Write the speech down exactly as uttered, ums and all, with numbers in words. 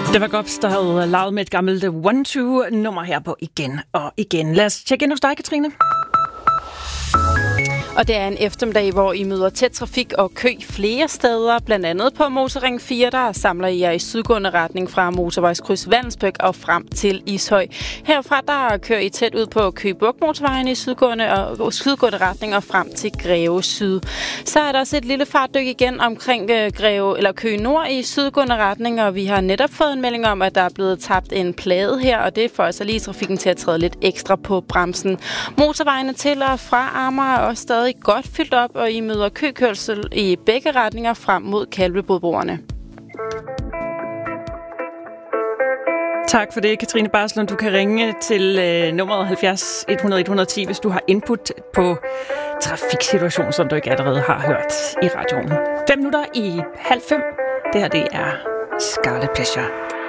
Det var godt, der havde lavet med et gammelt one-two-nummer her på igen og igen. Lad os tjekke ind hos dig, Katrine. Og det er en eftermiddag, hvor I møder tæt trafik og kø flere steder, blandt andet på Motorring fire, der samler I jer i sydgående retning fra motorvejskryds Vallensbæk og frem til Ishøj. Herfra der kører I tæt ud på Køge Bugt motorvejen i sydgående og sydgående retning og frem til Greve Syd. Så er der også et lille fartdyk igen omkring Greve eller Køge Nord i sydgående retning, og vi har netop fået en melding om, at der er blevet tabt en plade her, og det får altså lige trafikken til at træde lidt ekstra på bremsen. Motorvejene til og fra Amager er også stadig godt fyldt op, og I møder køkørsel i begge retninger frem mod Kalvebodbroerne. Tak for det, Katrine Barslund. Du kan ringe til øh, nummeret halvfjerds et hundrede et hundrede og ti, hvis du har input på trafiksituationen, som du ikke allerede har hørt i radioen. Fem minutter i halv fem. Det her, det er Scarlet Pleasure.